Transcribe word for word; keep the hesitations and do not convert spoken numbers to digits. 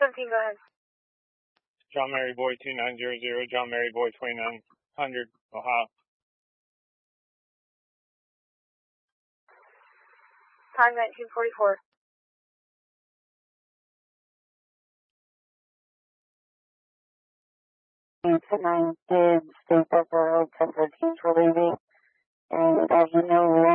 seventeen, go ahead. John Mary Boy two nine zero zero, John Mary Boy twenty-nine hundred, Ohio. Time nineteen forty-four. Tonight, did state that the road temperatures were leaving, and as you know,